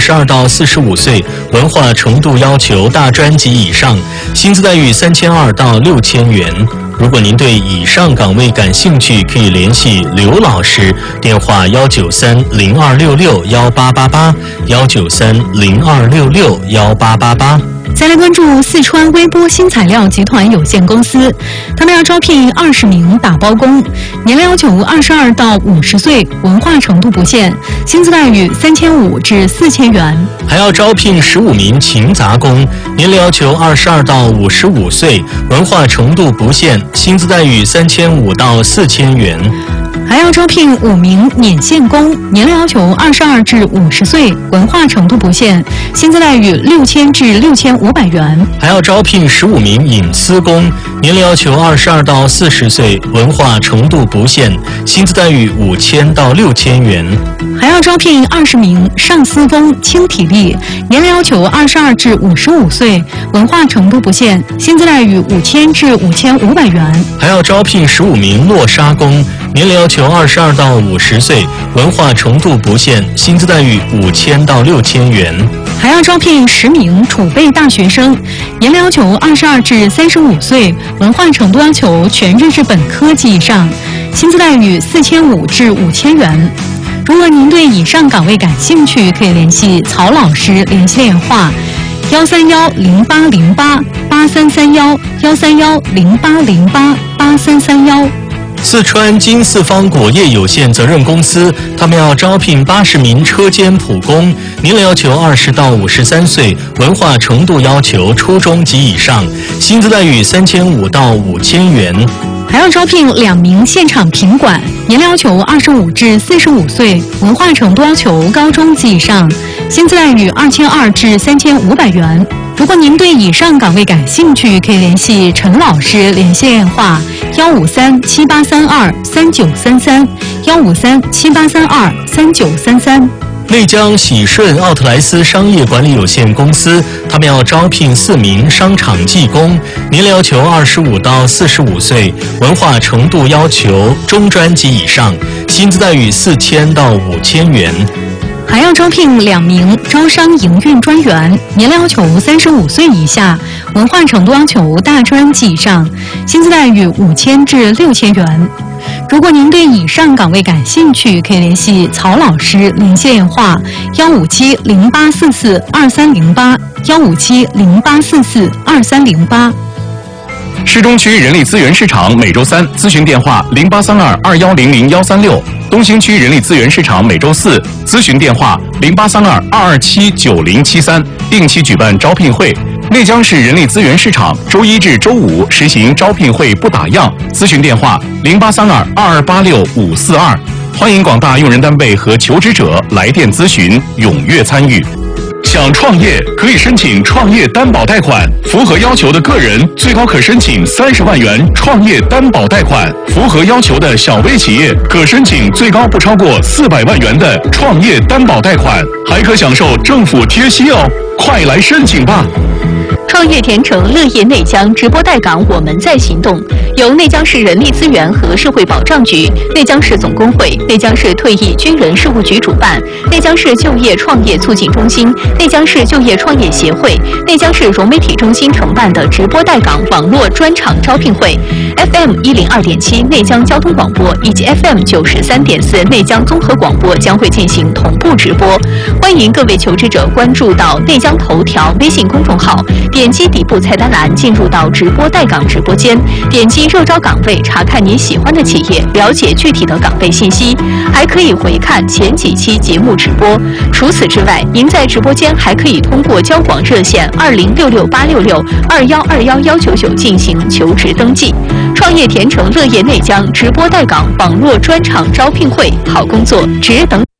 22到45岁，文化程度要求大专及以上，薪资待遇3200到6000元。如果您对以上岗位感兴趣，可以联系刘老师，电话193-0266-1888193-0266-18888。 再来关注四川微波新材料集团有限公司，他们要招聘20名打包工，年龄要求22到50岁，文化程度不限，薪资待遇3500至4000元。 还要招聘15名勤杂工，年龄要求22到55岁，文化程度不限，薪资待遇3500到4000元。 还要招聘5名捻线工，年龄要求22至50岁，文化程度不限，薪资待遇6000至6500元。 还要招聘15名引丝工，年龄要求22到40岁，文化程度不限，薪资待遇5000到6000元。 还要招聘20名上丝工，轻体力，年龄要求22至55岁，文化程度不限，薪资待遇5000至5500元。 还要招聘15名落砂工，年龄要求22到50岁，文化程度不限，薪资待遇5000到6000元。 还要招聘10名储备大学生，年龄要求22至35岁，文化程度要求全日制本科及以上，薪资待遇4500至5000元。如果您对以上岗位感兴趣，可以联系曹老师，联系电话13108088331，13108088331。 四川金四方果业有限责任公司，他们要招聘80名车间普工，年龄要求20到53岁，文化程度要求初中及以上，薪资待遇3500到5000元。 还要招聘2名现场品管，年龄要求25至45岁，文化程度要求高中及以上，薪资待遇2200至3500元。如果您对以上岗位感兴趣，可以联系陈老师，联系电话15378323933，15378323933。 内江喜顺奥特莱斯商业管理有限公司，他们要招聘4名商场技工，年龄要求25到45岁，文化程度要求中专及以上，薪资待遇4000到5000元。 还要招聘2名招商营运专员，年龄要求35岁以下，文化程度要求大专及以上，薪资待遇5000至6000元。如果您对以上岗位感兴趣，可以联系曹老师，联系电话15708442308，15708442308。 市中区人力资源市场每周3咨询电话083221000136，东兴区人力资源市场每周4咨询电话083222279073，定期举办招聘会。内江市人力资源市场周1至周5实行招聘会不打烊，咨询电话0832228542，欢迎广大用人单位和求职者来电咨询，踊跃参与。想创业可以申请创业担保贷款，符合要求的个人最高可申请30万元创业担保贷款，符合要求的小微企业可申请最高不超过400万元的创业担保贷款，还可享受政府贴息哦！快来申请吧！ 创业甜城乐业内江直播带岗，我们在行动。由内江市人力资源和社会保障局、内江市总工会、内江市退役军人事务局主办，内江市就业创业促进中心、内江市就业创业协会、内江市融媒体中心承办的直播带岗网络专场招聘会 ，FM 102.7内江交通广播以及 FM 93.4内江综合广播将会进行同步直播。欢迎各位求职者关注到内江头条微信公众号，点击底部菜单栏进入到直播带岗直播间，点击热招岗位，查看你喜欢的企业，了解具体的岗位信息，还可以回看前几期节目直播。除此之外，您在直播间还可以通过交广热线20668662121199进行求职登记。创业甜城乐业内江直播带岗网络专场招聘会，好工作值等。